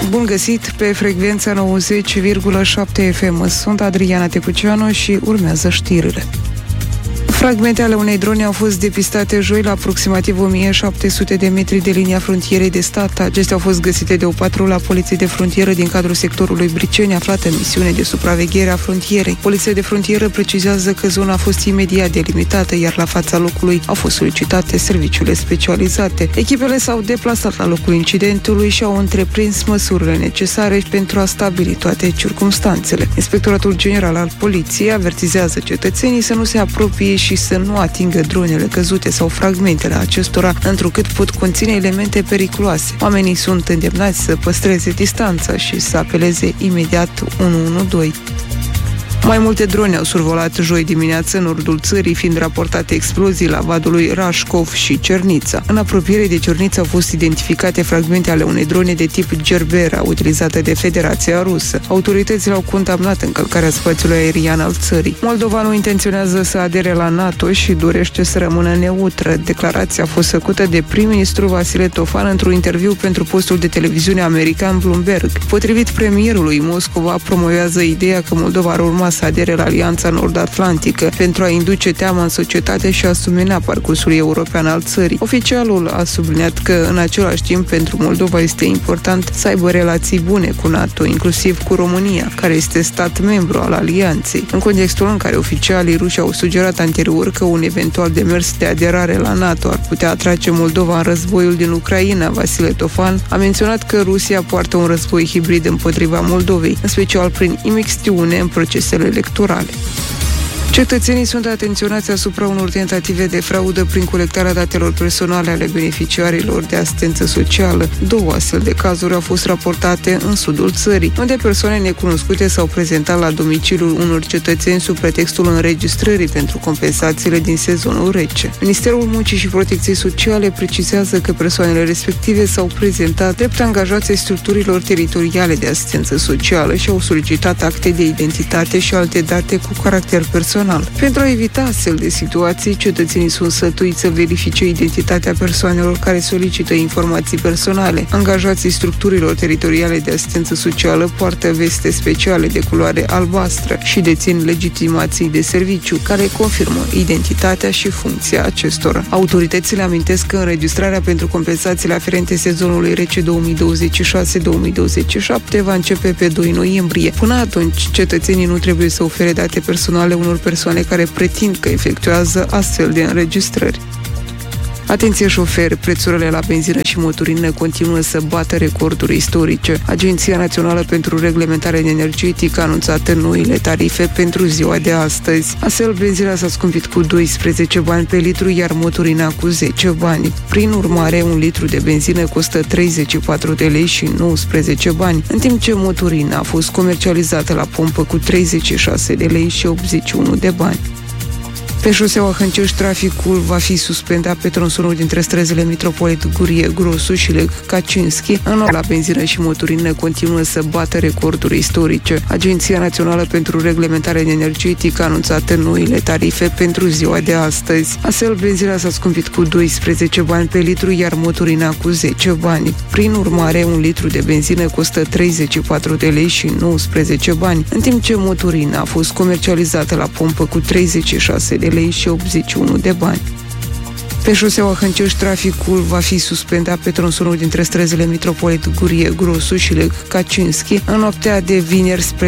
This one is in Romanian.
Bun găsit pe frecvența 90,7 FM. Sunt Adriana Tecuceanu și urmează știrile. Fragmente ale unei drone au fost depistate joi la aproximativ 1700 de metri de linia frontierei de stat. Acestea au fost găsite de o patrulă a Poliției de Frontieră din cadrul sectorului Briceni, aflată în misiune de supraveghere a frontierei. Poliția de Frontieră precizează că zona a fost imediat delimitată, iar la fața locului au fost solicitate serviciile specializate. Echipele s-au deplasat la locul incidentului și au întreprins măsurile necesare pentru a stabili toate circumstanțele. Inspectoratul General al Poliției avertizează cetățenii să nu se apropie și să nu atingă dronele căzute sau fragmentele acestora, întrucât pot conține elemente periculoase. Oamenii sunt îndemnați să păstreze distanța și să apeleze imediat 112. Mai multe drone au survolat joi dimineață nordul țării, fiind raportate explozii la vadului Rașcov și Cernița. În apropiere de Cernița au fost identificate fragmente ale unei drone de tip Gerbera, utilizată de Federația Rusă. Autoritățile au condamnat încălcarea spațiului aerian al țării. Moldova nu intenționează să adere la NATO și dorește să rămână neutră. Declarația a fost făcută de prim-ministru Vasile Tofan într-un interviu pentru postul de televiziune american Bloomberg. Potrivit premierului, Moscova promovează ideea că Moldova ar urma să adere la Alianța Nord-Atlantică pentru a induce teama în societate și a sumina parcursul european al țării. Oficialul a subliniat că, în același timp, pentru Moldova este important să aibă relații bune cu NATO, inclusiv cu România, care este stat membru al Alianței. În contextul în care oficialii ruși au sugerat anterior că un eventual demers de aderare la NATO ar putea atrage Moldova în războiul din Ucraina, Vasile Tofan a menționat că Rusia poartă un război hibrid împotriva Moldovei, în special prin imixtiune în procesele electorale. Cetățenii sunt atenționați asupra unor tentative de fraudă prin colectarea datelor personale ale beneficiarilor de asistență socială. 2 astfel de cazuri au fost raportate în sudul țării, unde persoane necunoscute s-au prezentat la domiciliul unor cetățeni sub pretextul înregistrării pentru compensațiile din sezonul rece. Ministerul Muncii și Protecției Sociale precizează că persoanele respective s-au prezentat drept angajați ai structurilor teritoriale de asistență socială și au solicitat acte de identitate și alte date cu caracter personal. Pentru a evita astfel de situații, cetățenii sunt sfătuiți să verifice identitatea persoanelor care solicită informații personale. Angajații structurilor teritoriale de asistență socială poartă veste speciale de culoare albastră și dețin legitimații de serviciu, care confirmă identitatea și funcția acestora. Autoritățile amintesc că înregistrarea pentru compensațiile aferente sezonului rece 2026-2027 va începe pe 2 noiembrie. Până atunci, cetățenii nu trebuie să ofere date personale unor persoane care pretind că efectuează astfel de înregistrări. Atenție șoferi, prețurile la benzină și motorină continuă să bată recorduri istorice. Agenția Națională pentru Reglementare Energetică a anunțat noile tarife pentru ziua de astăzi. Astfel, benzina s-a scumpit cu 12 bani pe litru, iar motorina cu 10 bani. Prin urmare, un litru de benzină costă 34 de lei și 19 bani, în timp ce motorina a fost comercializată la pompă cu 36 de lei și 81 de bani. Pe șoseaua Hâncești, traficul va fi suspendat pe tronsonul dintre străzile Mitropolit Gurie Grosu și Leg Kaczynski. În la benzină și motorină continuă să bată recorduri istorice. Agenția Națională pentru Reglementare Energetică a anunțat noile tarife pentru ziua de astăzi. Astfel, benzina s-a scumpit cu 12 bani pe litru, iar motorina cu 10 bani. Prin urmare, un litru de benzină costă 34 de lei și 19 bani, în timp ce motorina a fost comercializată la pompă cu 36 de lei și 81 de bani. Pe șoseaua Hâncești, traficul va fi suspendat pe tronsonul dintre străzile Mitropolit Gurie Grosu și Leg Kaczynski în noaptea de vineri spre